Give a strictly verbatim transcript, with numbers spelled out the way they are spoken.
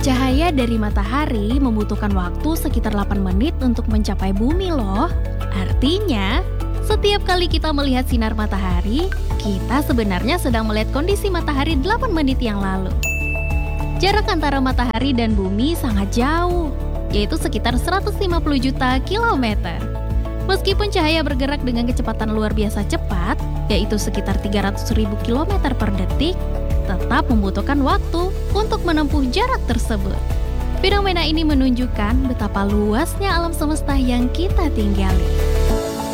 Cahaya dari matahari membutuhkan waktu sekitar delapan menit untuk mencapai bumi loh. Artinya, setiap kali kita melihat sinar matahari, kita sebenarnya sedang melihat kondisi matahari delapan menit yang lalu. Jarak antara matahari dan bumi sangat jauh, yaitu sekitar seratus lima puluh juta kilometer. Meskipun cahaya bergerak dengan kecepatan luar biasa cepat, yaitu sekitar tiga ratus ribu kilometer per detik, tetap membutuhkan waktu untuk menempuh jarak tersebut. Fenomena ini menunjukkan betapa luasnya alam semesta yang kita tinggali.